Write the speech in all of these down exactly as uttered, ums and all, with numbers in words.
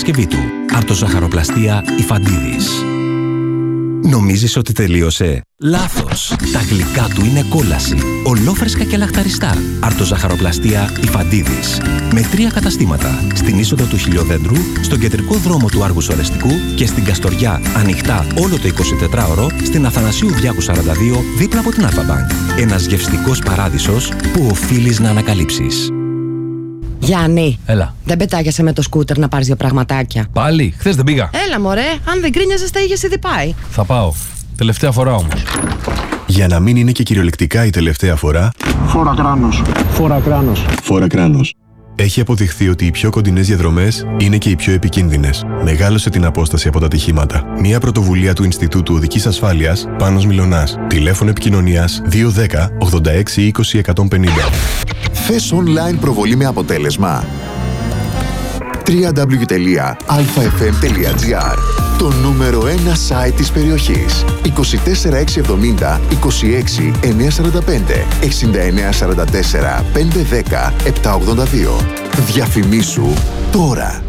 κατασκευή του. Αρτοζαχαροπλαστεία Υφαντίδης. Νομίζεις ότι τελείωσε? Λάθος! Τα γλυκά του είναι κόλαση. Ολόφρεσκα και λαχταριστά. Αρτοζαχαροπλαστεία Υφαντίδης. Με τρία καταστήματα. Στην είσοδο του Χιλιοδέντρου, στον κεντρικό δρόμο του Άργους Ορεστικού και στην Καστοριά ανοιχτά όλο το εικοσιτετράωρο στην Αθανασίου Διάκου σαράντα δύο δίπλα από την Αλφα-Μπανκ. Ένας γευστικός παράδεισος που οφείλεις να ανακαλύψεις. Γιάννη, έλα. Δεν πετάγεσαι με το σκούτερ να πάρεις δύο πραγματάκια? Πάλι, χθες δεν πήγα. Έλα μωρέ, αν δεν κρίνιαζες τα είχες ήδη πάει. Θα πάω. Τελευταία φορά όμως. Για να μην είναι και κυριολεκτικά η τελευταία φορά, Φόρα κράνος. Φόρα κράνος. Φόρα κράνος. Έχει αποδειχθεί ότι οι πιο κοντινές διαδρομές είναι και οι πιο επικίνδυνες. Μεγάλωσε την απόσταση από τα ατυχήματα. Μια πρωτοβουλία του Ινστιτούτου Οδικής Ασφάλειας, Πάνος Μιλωνάς. Τηλέφωνο επικοινωνίας δύο ένα μηδέν ογδόντα έξι είκοσι εκατόν πενήντα. Θες online προβολή με αποτέλεσμα? double-u double-u double-u τελεία αλφα εφ εμ τελεία τζι άρ. Το νούμερο ένα site της περιοχής. είκοσι τέσσερα έξι εβδομήντα είκοσι έξι εννιακόσια σαράντα πέντε εξήντα εννέα σαράντα τέσσερα πεντακόσια δέκα επτακόσια ογδόντα δύο. Διαφημίσου τώρα.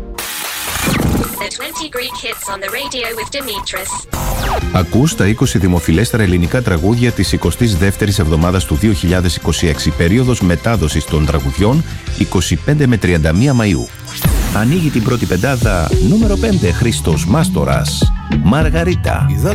Ακούς τα είκοσι δημοφιλέστερα ελληνικά τραγούδια της εικοστής δεύτερης εβδομάδας του δύο χιλιάδες είκοσι έξι, περίοδος μετάδοσης των τραγουδιών είκοσι πέντε με τριάντα μία Μαΐου. Ανοίγει την πρώτη πεντάδα νούμερο πέντε Χρήστος Μάστορας, Μαργαρίτα. Είδα